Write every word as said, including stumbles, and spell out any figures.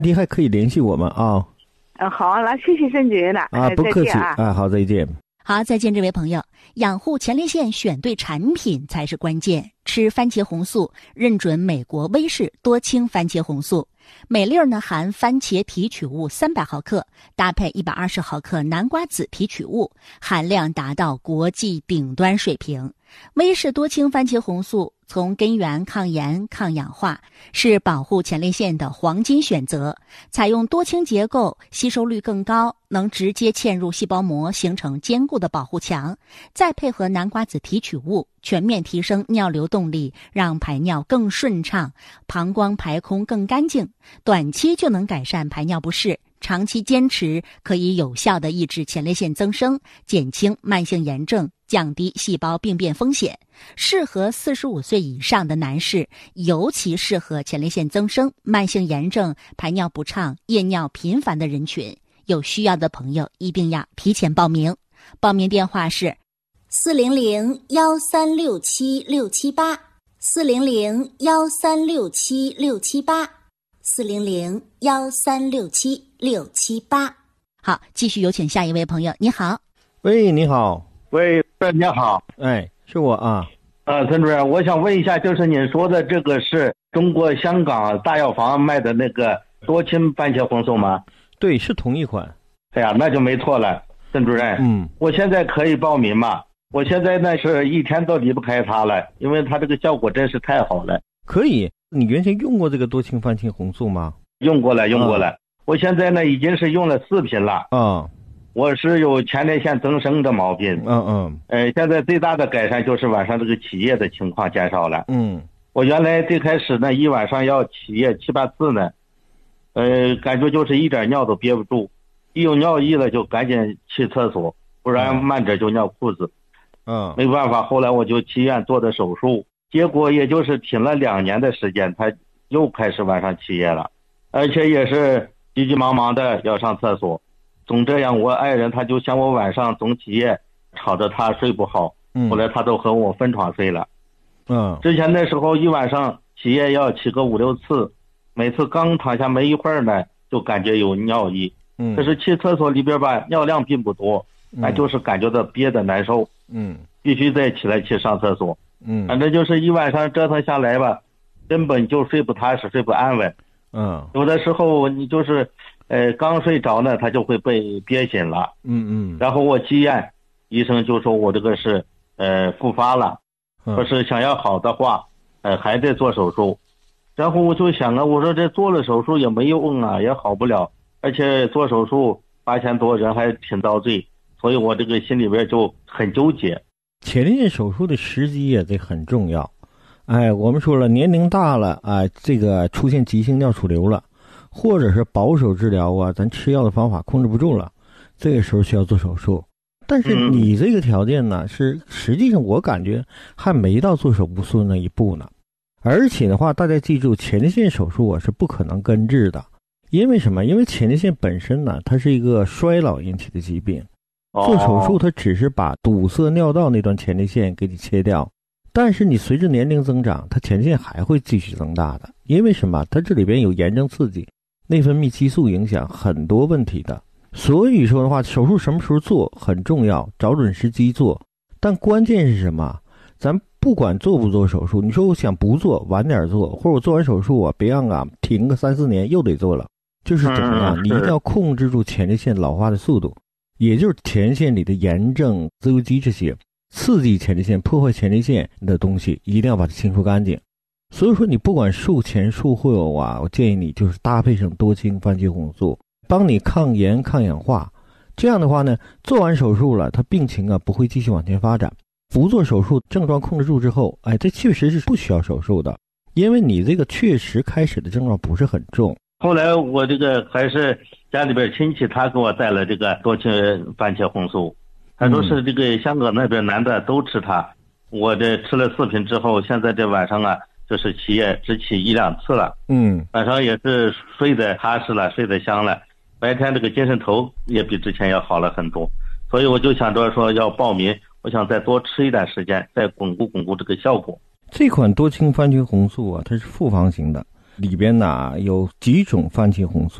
你还可以联系我们啊。 嗯，好，那谢谢沈军了啊，不客气啊， 啊，好，再见。 好，再见，这位朋友。养护前列腺选对产品才是关键。吃番茄红素，认准美国威士多氢番茄红素，每粒呢含番茄提取物三百毫克，搭配一百二十毫克南瓜籽提取物，含量达到国际顶端水平。威士多氢番茄红素从根源抗炎抗氧化，是保护前列腺的黄金选择。采用多氢结构，吸收率更高，能直接嵌入细胞膜，形成坚固的保护墙。再配合南瓜籽提取物，全面提升尿流动力，让排尿更顺畅，膀胱排空更干净。短期就能改善排尿不适，长期坚持可以有效地抑制前列腺增生，减轻慢性炎症，降低细胞病变风险。适合四十五岁以上的男士，尤其适合前列腺增生、慢性炎症、排尿不畅、夜尿频繁的人群。有需要的朋友一定要提前报名。报名电话是四零零幺三六七六七八，四零零幺三六七六七八，四零零幺三六七六七八。好，继续有请下一位朋友。你好。 喂，你好。 喂，你好。 哎，是我啊。 呃，陈主任，我想问一下，就是您说的这个是中国香港大药房卖的那个多氢番茄红素吗？ 对，是同一款。 哎呀，那就没错了，陈主任。 嗯， 我现在可以报名吗？我现在呢是一天都离不开它了，因为它这个效果真是太好了。 可以，你原先用过这个多氢番茄红素吗？ 用过了，用过了。啊、我现在呢已经是用了四瓶了。 啊。 我是有前列腺增生的毛病。 嗯嗯。 呃，现在最大的改善就是晚上这个起夜的情况减少了。 嗯。 我原来最开始呢一晚上要起夜七八次呢，呃，感觉就是一点尿都憋不住，一有尿意了就赶紧去厕所，不然慢着就尿裤子。 嗯。 没办法，后来我就去医院做的手术，结果也就是停了两年的时间，他又开始晚上起夜了，而且也是急急忙忙的要上厕所。总这样，我爱人他就想我晚上总起夜，吵着他睡不好。 嗯。 后来他都和我分床睡了。 嗯。 之前那时候一晚上起夜要起个五六次，每次刚躺下没一会儿呢，就感觉有尿意。 嗯。 可是去厕所里边吧，尿量并不多，那、嗯、就是感觉到憋得难受。 嗯。 必须再起来去上厕所。 嗯。 反正就是一晚上折腾下来吧，根本就睡不踏实，睡不安稳。 嗯。 有的时候你就是。呃，刚睡着呢，他就会被憋醒了。 嗯嗯。 然后我去医院，医生就说我这个是呃复发了， 嗯、 说是想要好的话，呃还得做手术。然后我就想啊，我说这做了手术也没用啊，也好不了，而且做手术八千多，人还挺遭罪，所以我这个心里边就很纠结。 前列腺手术的时机也得很重要。哎，我们说了，年龄大了啊，这个出现急性尿储流了。或者是保守治疗啊，咱吃药的方法控制不住了，这个时候需要做手术。但是你这个条件呢，是实际上我感觉还没到做手术那一步呢。而且的话，大家记住，前列腺手术啊是不可能根治的。因为什么？因为前列腺本身呢，它是一个衰老引起的疾病。做手术它只是把堵塞尿道那段前列腺给你切掉，但是你随着年龄增长，它前列腺还会继续增大的。因为什么？它这里边有炎症刺激。内分泌激素影响很多问题的，所以说的话，手术什么时候做很重要，找准时机做。但关键是什么？咱不管做不做手术，你说我想不做，晚点做，或者我做完手术啊，别让啊停个三四年又得做了，就是怎么样？你一定要控制住前列腺老化的速度，也就是前列腺里的炎症、自由基这些刺激前列腺、破坏前列腺的东西，一定要把它清除干净。所以说你不管术前术后啊，我建议你就是搭配上多氢番茄红素，帮你抗炎抗氧化。这样的话呢，做完手术了，它病情啊不会继续往前发展。不做手术，症状控制住之后，哎，这确实是不需要手术的，因为你这个确实开始的症状不是很重。 后来我这个还是家里边亲戚他给我带了这个多氢番茄红素，他说是这个香港那边男的都吃它。我这吃了四瓶之后，现在这晚上啊就是起夜只起一两次了。 嗯， 晚上也是睡得踏实了，睡得香了，白天这个精神头也比之前要好了很多。所以我就想着说要报名，我想再多吃一段时间，再巩固巩固这个效果。 这款多氢番茄红素啊，它是复方型的， 里边呢有几种番茄红素。